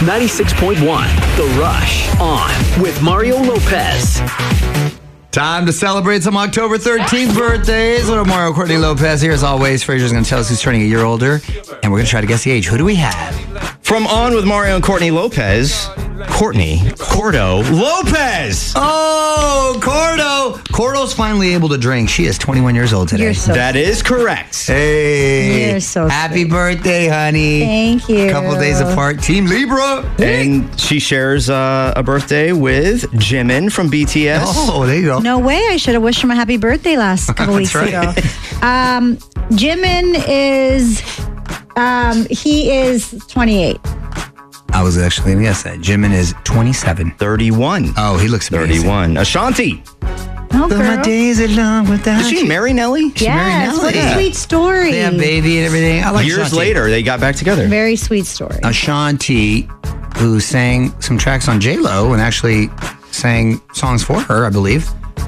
96.1, The Rush, on with Mario Lopez. Time to celebrate some October 13th birthdays. Little Mario Courtney Lopez here. As always, Fraser's going to tell us who's turning a year older, and we're going to try to guess the age. Who do we have? From On with Mario and Courtney Lopez, Courtney Cordo Lopez. Oh, Cordo. Cordo's finally able to drink. She is 21 years old today. That is correct. Hey. You're so happy sweet. birthday, honey. Thank you. Couple days apart. Team Libra. And she shares a birthday with Jimin from BTS. Oh, there you go. No way. I should have wished him a happy birthday last couple weeks right. ago. Jimin is, he is 28. I was actually going to guess that. Jimin is 27. 31. Oh, he looks amazing. 31. Ashanti. Oh, But my girl. days are long without Did she you. marry Nelly? Yes, what a Nelly. sweet story. They have baby and everything. I like Years Ashanti. later, they got back together. Very sweet story. Ashanti, who sang some tracks on J-Lo and actually sang songs for her, I believe,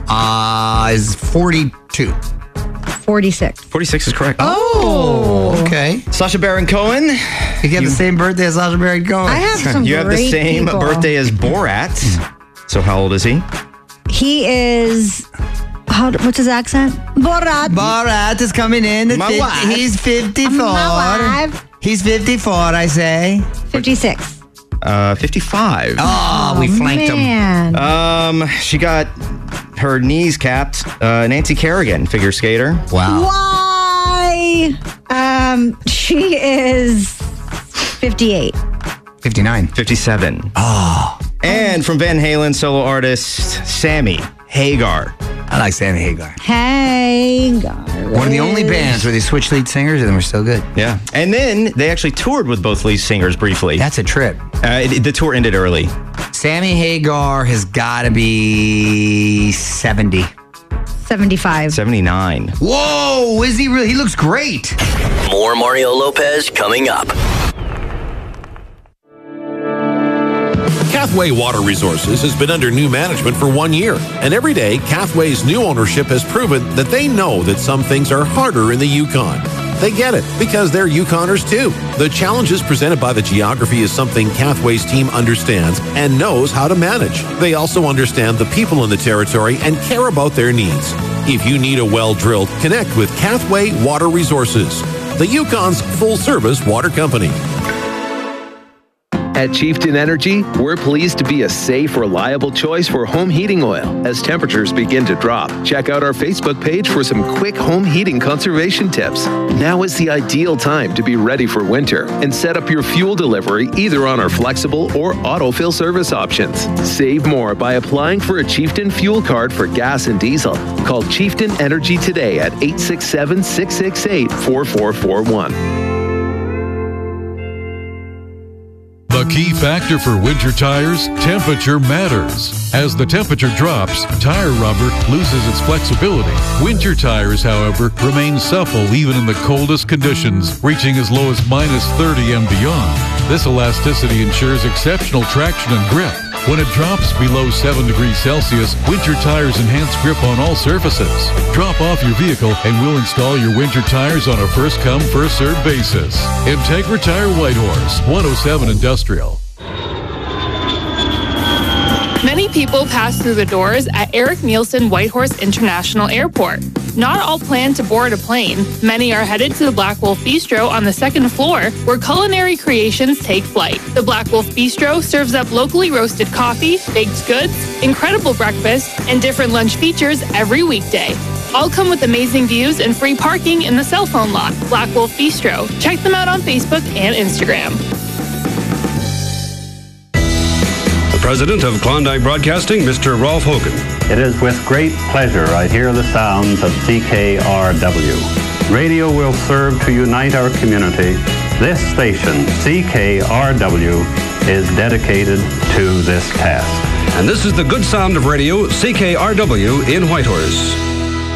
is 42. 46. 46 is correct. Oh, okay. Sacha Baron Cohen. You have the same birthday as Sacha Baron Cohen. I have some You have the great same people. birthday as Borat. So how old is he? He is, what's his accent? Borat. Borat is coming in. At My 50. wife. He's 54. My wife. He's 54, I say. 56. 55. Oh, we flanked him. Man. She got her knees capped. Nancy Kerrigan, figure skater. Wow. Why? She is 58. 59. 57. Oh, And from Van Halen, solo artist Sammy Hagar. I like Sammy Hagar. Hey, God. One of the only bands where they switched lead singers and they were still good. Yeah. And then they actually toured with both lead singers briefly. That's a trip. The tour ended early. Sammy Hagar has got to be 70. 75. 79. Whoa, is he really? He looks great. More Mario Lopez coming up. Cathway Water Resources has been under new management for 1 year, and every day, Cathway's new ownership has proven that they know that some things are harder in the Yukon. They get it, because they're Yukoners too. The challenges presented by the geography is something Cathway's team understands and knows how to manage. They also understand the people in the territory and care about their needs. If you need a well drilled, connect with Cathway Water Resources, the Yukon's full-service water company. At Chieftain Energy, we're pleased to be a safe, reliable choice for home heating oil. As temperatures begin to drop, check out our Facebook page for some quick home heating conservation tips. Now is the ideal time to be ready for winter and set up your fuel delivery either on our flexible or autofill service options. Save more by applying for a Chieftain fuel card for gas and diesel. Call Chieftain Energy today at 867-668-4441. The key factor for winter tires, temperature matters. As the temperature drops, tire rubber loses its flexibility. Winter tires, however, remain supple even in the coldest conditions, reaching as low as -30 and beyond. This elasticity ensures exceptional traction and grip. When it drops below 7 degrees Celsius, winter tires enhance grip on all surfaces. Drop off your vehicle and we'll install your winter tires on a first-come, first-served basis. Integra Tire Whitehorse, 107 Industrial. Many people pass through the doors at Eric Nielsen Whitehorse International Airport. Not all plan to board a plane. Many are headed to the Black Wolf Bistro on the second floor, where culinary creations take flight. The Black Wolf Bistro serves up locally roasted coffee, baked goods, incredible breakfast, and different lunch features every weekday. All come with amazing views and free parking in the cell phone lot. Black Wolf Bistro. Check them out on Facebook and Instagram. President of Klondike Broadcasting, Mr. Rolf Hogan. It is with great pleasure I hear the sounds of CKRW. Radio will serve to unite our community. This station, CKRW, is dedicated to this task. And this is the good sound of radio, CKRW in Whitehorse.